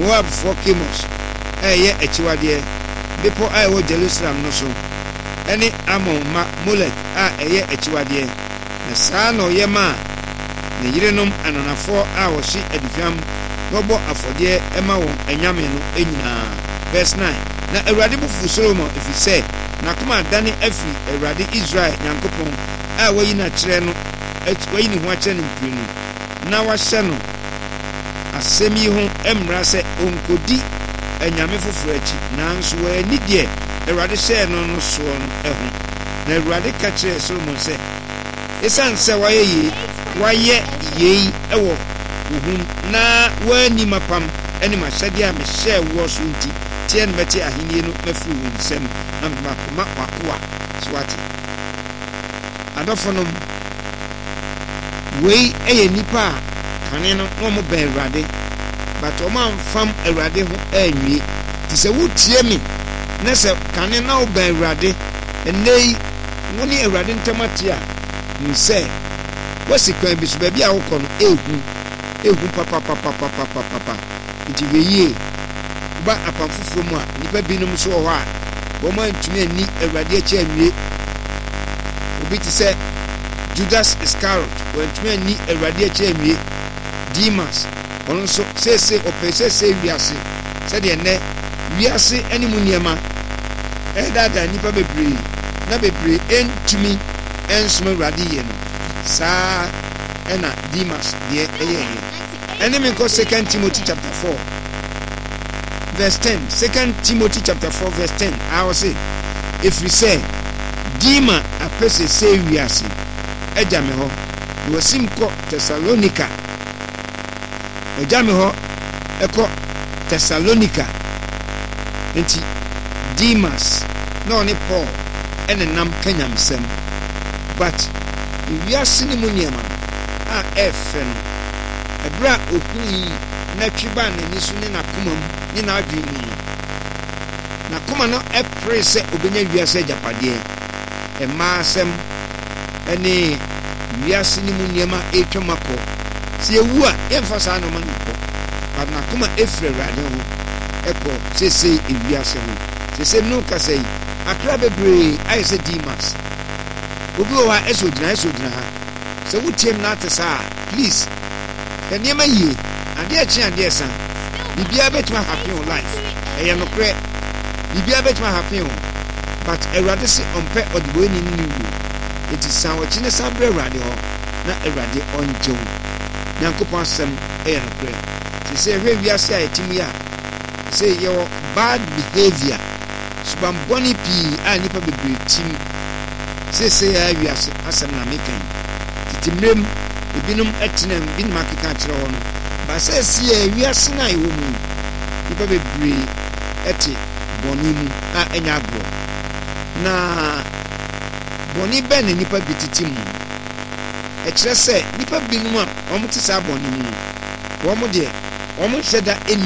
Moab for Chemos, Echiwade, before I was Jerusalem no so. Any Ammon Molech, Echiwade, the son of Yema, the Yerenum and on a 4 hours she edifiam, no more affordie, Emma, and Yamino, verse 9. Na Eradibu Fusolomon, if you say, Nakuma Dani Efi, Eradi Israel, Yankopon, Wayina Treno, Wayini Watchen in Punu. Now I shall asemi ho emra se onkodi anyame foforoachi nanso we nidie Erade share no so no eho na Erade ka kire Solomon se esan se waye ye ewo ohun na wani mapam eni mahade a me share wo so nti tie no meti ahenie no mafiri wo nsem na makoma wakoa so ati adofonom we nipa kane no mo ba Erade but o man fam Erade ho anwie ti se wotie mi na se kane na o ba Erade enei woni Erade ntamate a mu se wasi kwan bi so ba bia wo kɔ no ehu papa nti weye ba apamfofo mu a nipa binom so ho a bo man tumi ani Erade achi anwie obi ti se Judas Iscariot when tumi ani Erade achi anwie Demas also say opese say wiase said the ne wiase any muniema that nipa bebre na bebre entumi ensome Erade ye no sa ena Demas de enemy go 2 Timothy chapter 4 verse 10 2 Timothy chapter 4 verse 10 I will say if we say Dema apese say wiase ejame ho wasim ko Thessalonica ejame ho eko Thessalonica enti Demas no ne Paul ene nam kanyamsem but wiase ni muniema a efen ebra okui na twiba na ni so ne na komam ni na adwin mu na koma no prese obenya wiase japade emasem ene wiase ni muniema etwamako si ewu a emfasa no man ko but na koma efre Erade ho eko sese ewiase ho sese no kasai akra bebre ayese Demas obi wa esodina ha se wutiem na atesa please the niema yi ade achi ade esa bibia betuma happy on life eye no kre bibia betuma happy on but Erade se ompe odibo ni ni it is sound chine sabre Erade ho na Erade onjew Yankopon asem eye no kre se se hwe wiase a etimi a se your bad behavior subam boni pi a nipa bebre tim se ya wiase asem na mekan titimrem ebinum etenem binum akeka kire ho no ba se ya wiase na ewo mu nipa bebre ete boni mu a enya agro na boni ben nipa bititim e kire se nipa binum a omo te sa boni mu wo mo de omo hyeda